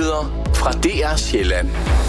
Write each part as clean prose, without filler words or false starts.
Nyheder fra DR Sjælland.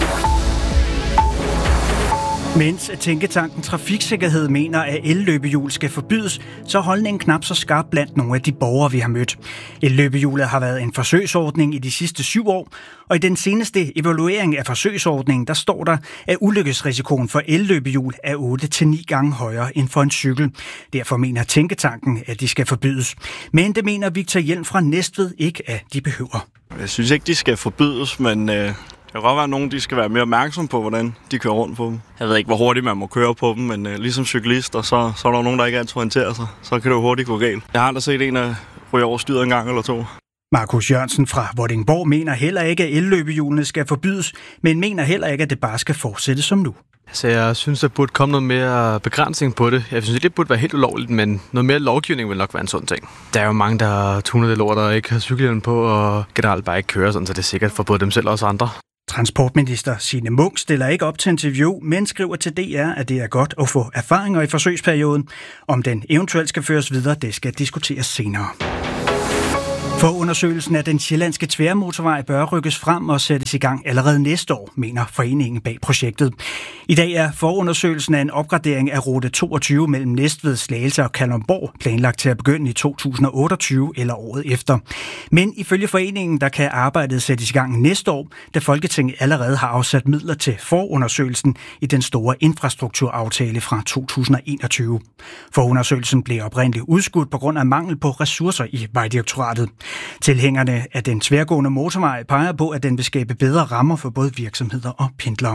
Mens Tænketanken Trafiksikkerhed mener, at elløbehjul skal forbydes, så er holdningen knap så skarp blandt nogle af de borgere, vi har mødt. Elløbehjulet har været en forsøgsordning i de sidste 7 år, og i den seneste evaluering af forsøgsordningen, der står der, at ulykkesrisikoen for elløbehjul er 8-9 gange højere end for en cykel. Derfor mener Tænketanken, at de skal forbydes. Men det mener Victor Hjelm fra Næstved ikke, at de behøver. Jeg synes ikke, de skal forbydes, men det kan godt være, at nogen de skal være mere opmærksomme på, hvordan de kører rundt på dem. Jeg ved ikke, hvor hurtigt man må køre på dem, men ligesom cyklister, så er der nogen, der ikke altid orienterer sig. Så kan det jo hurtigt gå galt. Jeg har aldrig set en, der ryger over styret en gang eller to. Markus Jørgensen fra Vordingborg mener heller ikke, at elløbehjulene skal forbydes, men mener heller ikke, at det bare skal fortsætte som nu. Så jeg synes, der burde komme noget mere begrænsning på det. Jeg synes, det burde være helt ulovligt, men noget mere lovgivning vil nok være en sådan ting. Der er jo mange, der tuner det lort og ikke har cykelhjelm på, og generelt bare ikke kører, sådan, så det er sikkert for både dem selv og os andre. Transportminister Signe Munk stiller ikke op til interview, men skriver til DR, at det er godt at få erfaringer i forsøgsperioden. Om den eventuelt skal føres videre, det skal diskuteres senere. Forundersøgelsen af den sjællandske tværmotorvej bør rykkes frem og sættes i gang allerede næste år, mener foreningen bag projektet. I dag er forundersøgelsen af en opgradering af rute 22 mellem Næstved, Slagelse og Kalundborg planlagt til at begynde i 2028 eller året efter. Men ifølge foreningen, der kan arbejdet sættes i gang næste år, da Folketinget allerede har afsat midler til forundersøgelsen i den store infrastrukturaftale fra 2021. Forundersøgelsen blev oprindeligt udskudt på grund af mangel på ressourcer i Vejdirektoratet. Tilhængerne af den tværgående motorvej peger på, at den vil skabe bedre rammer for både virksomheder og pendlere.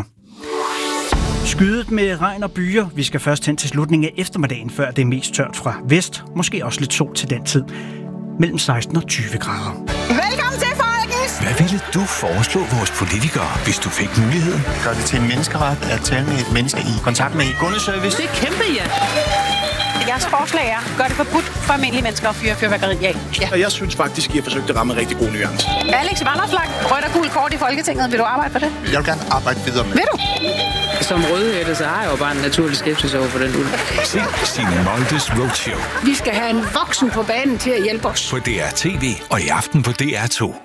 Skydet med regn og byer. Vi skal først hen til slutningen af eftermiddagen, før det er mest tørt fra vest. Måske også lidt sol til den tid. Mellem 16 og 20 grader. Velkommen til, folkens! Hvad ville du foreslå vores politikere, hvis du fik muligheden? Gør det til en menneskeret at tale med et menneske i kontakt med kundeservice? Det er kæmpe, ja! Jeres forslag er, gør det forbudt for almindelige mennesker at fyre fyrværkeri af. Ja. Jeg synes faktisk, I har forsøgt at ramme en rigtig god nuance. Alex Vanopslagh, rødt og gul kort i Folketinget. Vil du arbejde for det? Jeg vil gerne arbejde videre med. Vil du? Som rødhætte, så har jeg jo bare en naturlig skepsis over for den ulv. Se Signe Moldes Roadshow. Vi skal have en voksen på banen til at hjælpe os. På DR TV og i aften på DR2.